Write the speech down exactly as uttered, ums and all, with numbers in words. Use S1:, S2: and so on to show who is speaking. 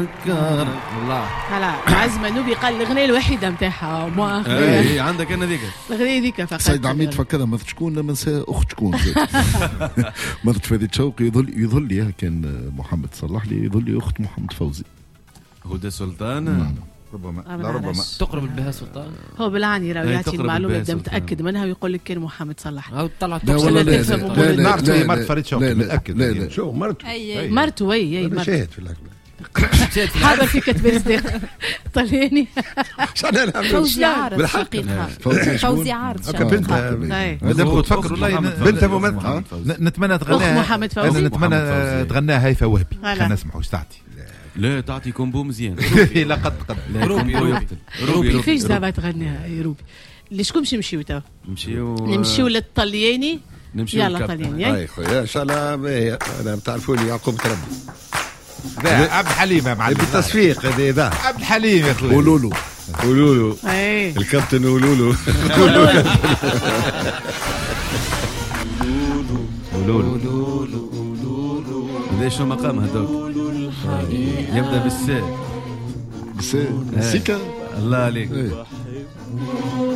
S1: والله
S2: هلا عز منوبي قال الاغنيه الوحيده نتاعها موا
S1: اي عندك انا ذيك
S2: الاغنيه ذيك فقط.
S3: سيد عميد فكذا ما شكون ما نسى اخت شكون مرت فادي شوقي يظل يظل لي كان محمد صلح لي يظل لي اخت محمد فوزي
S1: هدى سلطان
S4: ربما لا ربما
S5: تقرب بها سلطان.
S2: هو بالعاني راه يعطي المعلومه اللي متاكد منها ويقول لك كان محمد صلح
S5: او طلعت
S3: لا ولا لا لا لا
S4: مرت هي مرت فريد شوقي متاكد.
S3: لا لا
S6: شو مرت
S2: مرته اي اي
S6: مرت شاهد في الاكل
S2: حاضر في كتب الصديق طلياني
S7: فوزي عارض شقيقها فوزي عارض
S4: بنتها بدكم تفكروا بنتها ممثله نتمنى تغناها
S2: محمد فوزي
S4: نتمنى تغناها هيفا وهبي خلينا نسمعوا ايش تعطي.
S1: لا تعطي كومبو مزيان
S4: لا قد قد
S1: روبي روبي
S2: روبي فيش دابا تغنيها يا روبي. اللي شكون باش نمشيو توا؟
S1: نمشيو
S2: نمشيو للطلياني.
S1: نمشيو
S2: يلا طلياني
S6: اي خويا ان شاء الله. انا تعرفوني يعقوب تربي
S4: عبد الحليم يا معلم
S6: بالتصفيق هذا
S4: عبد الحليم يا خويا.
S3: قولوا له
S6: قولوا له
S2: اي
S6: الكابتن قولوا له
S1: قولوا له هذا شو مقام هذوك يبدا بالساء
S3: بالساء سيكا
S1: الله عليك.